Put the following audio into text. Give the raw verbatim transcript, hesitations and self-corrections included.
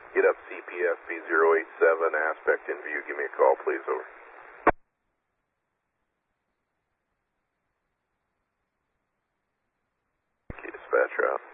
Get up C P S B zero eight seven, aspect in view. Give me a call, please. Over. Dispatcher out.